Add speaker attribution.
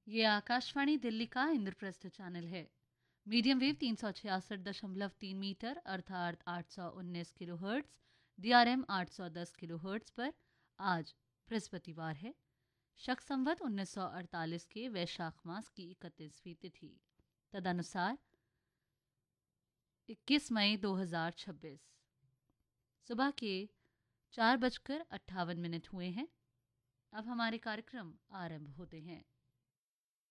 Speaker 1: ये आकाशवाणी दिल्ली का इंद्रप्रस्थ चैनल है। मीडियम वेव 366.3 मीटर अर्थात 819 किलोहर्ट्ज, DRM 810 किलोहर्ट्ज पर आज बृहस्पतिवार है। शक संवत 1948 के वैशाख मास की 31वीं तिथि, तदनुसार 21 मई 2026 सुबह के 4:58 हुए हैं। अब हमारे कार्यक्रम आरंभ होते हैं।